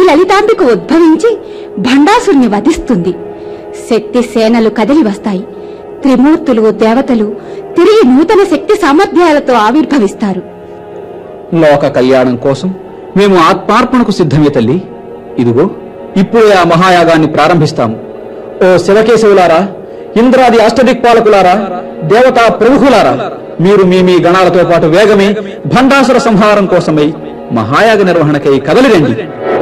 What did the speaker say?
లలితాంబిక ఉద్భవించి భండాసురుని వధిస్తుంది. శక్తి సేనలు కదిలి వస్తాయి. త్రిమూర్తులు, దేవతలు తిరిగి నూతన శక్తి సామర్థ్యాలతో ఆవిర్భవిస్తారు. లోక కళ్యాణం కోసం మేము ఆత్మార్పణకు సిద్ధమే తల్లి. ఇదిగో ఇప్పుడే ఆ మహాయాగాన్ని ప్రారంభిస్తాము. ఓ శివకేశవులారా, ఇంద్రాది అష్టదిక్పాలకులారా, దేవతా ప్రముఖులారా, మీరు మీ గణాలతో పాటు వేగమే భండాసుర సంహారం కోసమై మహాయాగ నిర్వహణకై కదలిరండి.